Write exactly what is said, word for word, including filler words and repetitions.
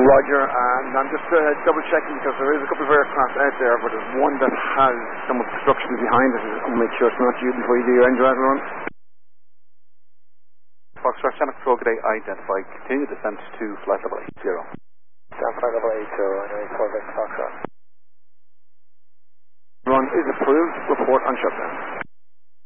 Roger, and I'm just uh, double checking because there is a couple of aircraft out there, but there's one that has some obstruction behind it. I'll make sure it's not you before you do your engine run. Foxtrot, Chinook Control, good day, identified. Continue descent to flight level eight zero. Down flight level eight zero, runway four Victor Foxtrot. Run is approved, report on shutdown.